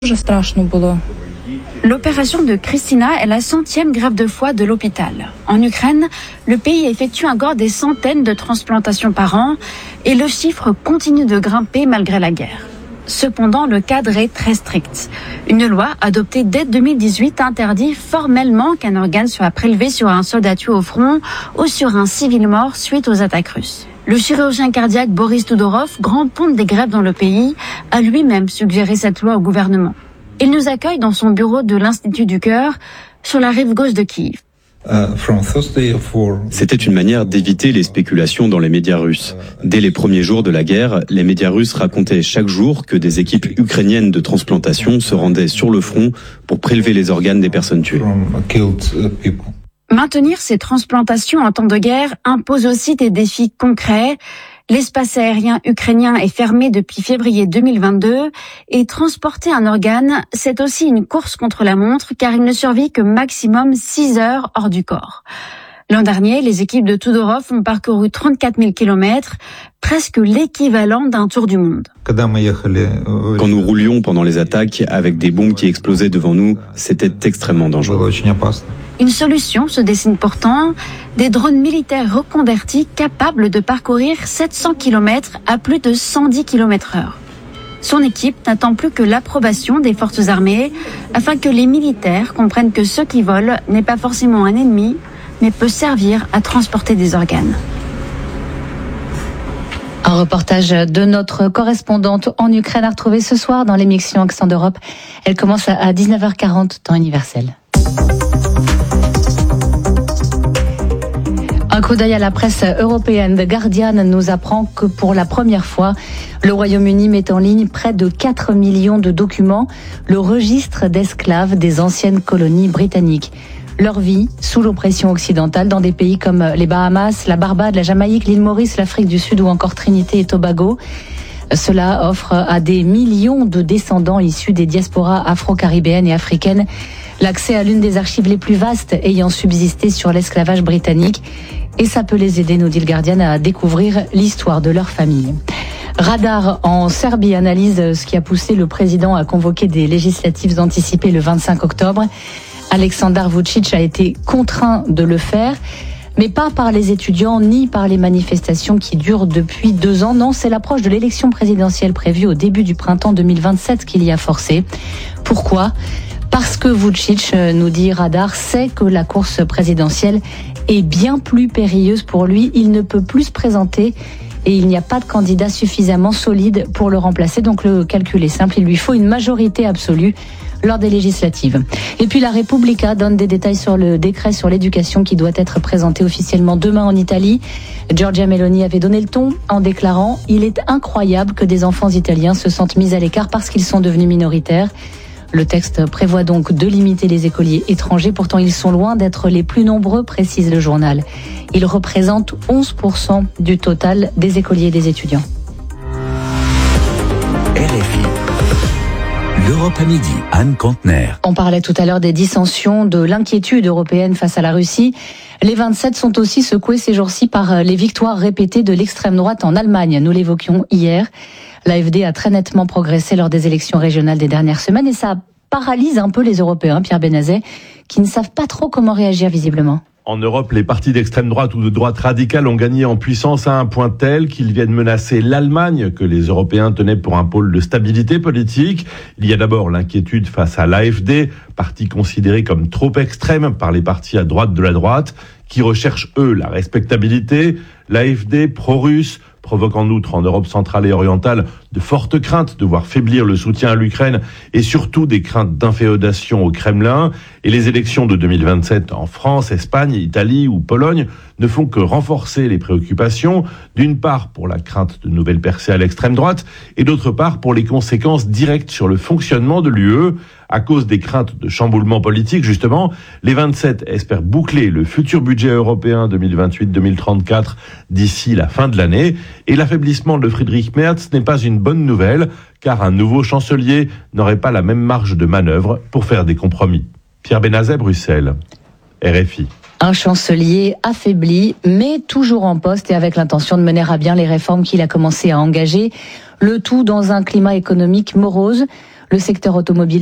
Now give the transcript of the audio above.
L'opération de Kristina est la 100e greffe de foie de l'hôpital. En Ukraine, le pays effectue encore des centaines de transplantations par an et le chiffre continue de grimper malgré la guerre. Cependant, le cadre est très strict. Une loi adoptée dès 2018 interdit formellement qu'un organe soit prélevé sur un soldat tué au front ou sur un civil mort suite aux attaques russes. Le chirurgien cardiaque Boris Tudorov, grand ponte des greffes dans le pays, a lui-même suggéré cette loi au gouvernement. Il nous accueille dans son bureau de l'Institut du Cœur, sur la rive gauche de Kiev. C'était une manière d'éviter les spéculations dans les médias russes. Dès les premiers jours de la guerre, les médias russes racontaient chaque jour que des équipes ukrainiennes de transplantation se rendaient sur le front pour prélever les organes des personnes tuées. Maintenir ces transplantations en temps de guerre impose aussi des défis concrets. L'espace aérien ukrainien est fermé depuis février 2022 et transporter un organe, c'est aussi une course contre la montre car il ne survit que maximum 6 heures hors du corps. L'an dernier, les équipes de Tudorov ont parcouru 34 000 kilomètres, presque l'équivalent d'un tour du monde. Quand nous roulions pendant les attaques avec des bombes qui explosaient devant nous, c'était extrêmement dangereux. Une solution se dessine pourtant, des drones militaires reconvertis capables de parcourir 700 km à plus de 110 km/h. Son équipe n'attend plus que l'approbation des forces armées afin que les militaires comprennent que ce qui vole n'est pas forcément un ennemi, mais peut servir à transporter des organes. Un reportage de notre correspondante en Ukraine à retrouver ce soir dans l'émission Accent d'Europe. Elle commence à 19h40 temps universel. Un coup d'œil à la presse européenne. The Guardian nous apprend que pour la première fois, le Royaume-Uni met en ligne près de 4 millions de documents, le registre d'esclaves des anciennes colonies britanniques. Leur vie sous l'oppression occidentale dans des pays comme les Bahamas, la Barbade, la Jamaïque, l'île Maurice, l'Afrique du Sud ou encore Trinité et Tobago. Cela offre à des millions de descendants issus des diasporas afro-caribéennes et africaines l'accès à l'une des archives les plus vastes ayant subsisté sur l'esclavage britannique. Et ça peut les aider, nous dit le Guardian, à découvrir l'histoire de leur famille. Radar en Serbie analyse ce qui a poussé le président à convoquer des législatives anticipées le 25 octobre. Aleksandar Vučić a été contraint de le faire, mais pas par les étudiants ni par les manifestations qui durent depuis 2 ans. Non, c'est l'approche de l'élection présidentielle prévue au début du printemps 2027 qui l'y a forcé. Pourquoi ? Parce que Vučić, nous dit Radar, sait que la course présidentielle est bien plus périlleuse pour lui. Il ne peut plus se présenter et il n'y a pas de candidat suffisamment solide pour le remplacer. Donc le calcul est simple, il lui faut une majorité absolue lors des législatives. Et puis la Repubblica donne des détails sur le décret sur l'éducation qui doit être présenté officiellement demain en Italie. Giorgia Meloni avait donné le ton en déclarant « Il est incroyable que des enfants italiens se sentent mis à l'écart parce qu'ils sont devenus minoritaires ». Le texte prévoit donc de limiter les écoliers étrangers. Pourtant, ils sont loin d'être les plus nombreux, précise le journal. Ils représentent 11% du total des écoliers et des étudiants. RFI. L'Europe à midi, Anne Contener. On parlait tout à l'heure des dissensions, de l'inquiétude européenne face à la Russie. Les 27 sont aussi secoués ces jours-ci par les victoires répétées de l'extrême droite en Allemagne. Nous l'évoquions hier. L'AfD a très nettement progressé lors des élections régionales des dernières semaines et ça paralyse un peu les Européens, Pierre Benazet, qui ne savent pas trop comment réagir visiblement. En Europe, les partis d'extrême droite ou de droite radicale ont gagné en puissance à un point tel qu'ils viennent menacer l'Allemagne, que les Européens tenaient pour un pôle de stabilité politique. Il y a d'abord l'inquiétude face à l'AfD, parti considéré comme trop extrême par les partis à droite de la droite, qui recherchent, eux, la respectabilité. L'AfD pro-russe provoque en outre en Europe centrale et orientale de fortes craintes de voir faiblir le soutien à l'Ukraine et surtout des craintes d'inféodation au Kremlin. Et les élections de 2027 en France, Espagne, Italie ou Pologne ne font que renforcer les préoccupations, d'une part pour la crainte de nouvelles percées à l'extrême droite et d'autre part pour les conséquences directes sur le fonctionnement de l'UE. À cause des craintes de chamboulement politique, justement, les 27 espèrent boucler le futur budget européen 2028-2034 d'ici la fin de l'année. Et l'affaiblissement de Friedrich Merz n'est pas une bonne nouvelle, car un nouveau chancelier n'aurait pas la même marge de manœuvre pour faire des compromis. Pierre Benazet, Bruxelles, RFI. Un chancelier affaibli, mais toujours en poste et avec l'intention de mener à bien les réformes qu'il a commencé à engager. Le tout dans un climat économique morose. Le secteur automobile